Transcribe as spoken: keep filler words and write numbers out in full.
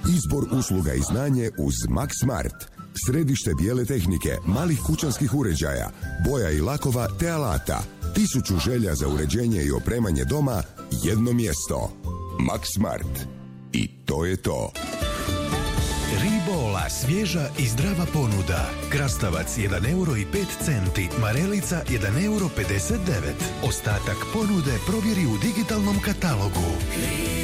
Izbor usluga i znanje uz Max Smart. Središte bijele tehnike, malih kućanskih uređaja, boja i lakova te alata. Tisuću želja za uređenje i opremanje doma, jedno mjesto. Max Smart. I to je to. Ribola, svježa i zdrava ponuda. Krastavac jedan euro i pet centi, marelica jedan euro pedeset devet. Ostatak ponude provjeri u digitalnom katalogu.